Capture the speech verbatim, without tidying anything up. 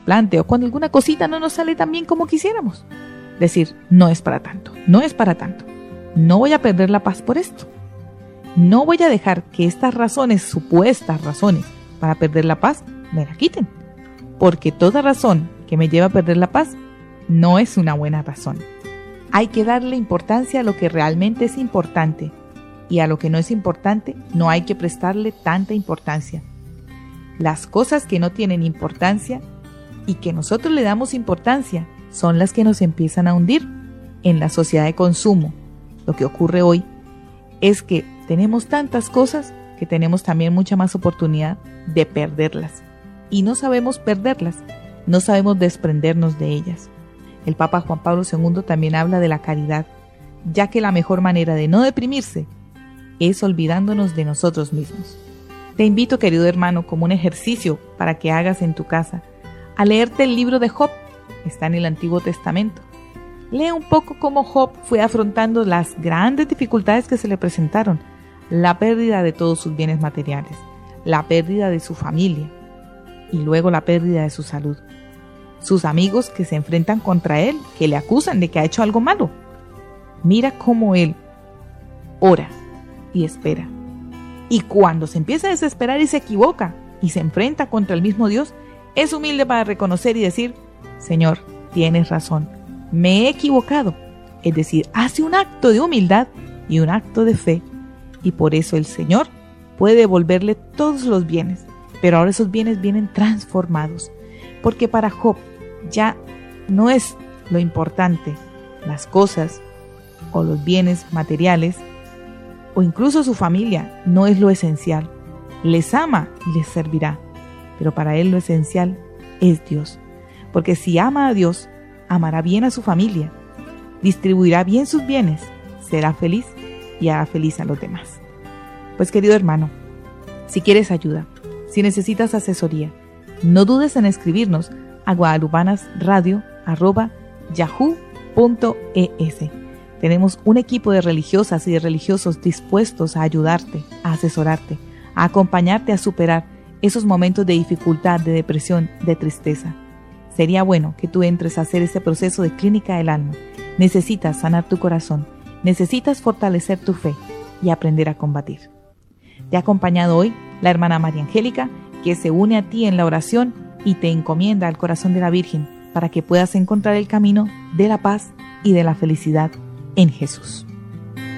trasplante o cuando alguna cosita no nos sale tan bien como quisiéramos. Decir, no es para tanto, no es para tanto. No voy a perder la paz por esto. No voy a dejar que estas razones, supuestas razones para perder la paz, me la quiten. Porque toda razón que me lleva a perder la paz no es una buena razón. Hay que darle importancia a lo que realmente es importante y a lo que no es importante no hay que prestarle tanta importancia. Las cosas que no tienen importancia y que nosotros le damos importancia son las que nos empiezan a hundir en la sociedad de consumo. Lo que ocurre hoy es que tenemos tantas cosas que tenemos también mucha más oportunidad de perderlas. Y no sabemos perderlas, no sabemos desprendernos de ellas. El Papa Juan Pablo segundo también habla de la caridad, ya que la mejor manera de no deprimirse es olvidándonos de nosotros mismos. Te invito, querido hermano, como un ejercicio para que hagas en tu casa, a leerte el libro de Job, está en el Antiguo Testamento. Lee un poco cómo Job fue afrontando las grandes dificultades que se le presentaron, la pérdida de todos sus bienes materiales, la pérdida de su familia y luego la pérdida de su salud. Sus amigos que se enfrentan contra él, que le acusan de que ha hecho algo malo. Mira cómo él ora y espera. Y cuando se empieza a desesperar y se equivoca y se enfrenta contra el mismo Dios, es humilde para reconocer y decir, Señor, tienes razón, me he equivocado. Es decir, hace un acto de humildad y un acto de fe. Y por eso el Señor puede devolverle todos los bienes, pero ahora esos bienes vienen transformados. Porque para Job ya no es lo importante las cosas o los bienes materiales o incluso su familia, no es lo esencial. Les ama y les servirá, pero para él lo esencial es Dios. Porque si ama a Dios, amará bien a su familia, distribuirá bien sus bienes, será feliz y hará feliz a los demás. Pues querido hermano, si quieres ayuda, si necesitas asesoría, no dudes en escribirnos a guadalupanasradio arroba yahoo punto es. Tenemos un equipo de religiosas y de religiosos dispuestos a ayudarte, a asesorarte, a acompañarte a superar esos momentos de dificultad, de depresión, de tristeza. Sería bueno que tú entres a hacer ese proceso de clínica del alma. Necesitas sanar tu corazón, necesitas fortalecer tu fe y aprender a combatir. Te ha acompañado hoy la hermana María Angélica, que se une a ti en la oración y te encomienda al corazón de la Virgen para que puedas encontrar el camino de la paz y de la felicidad en Jesús.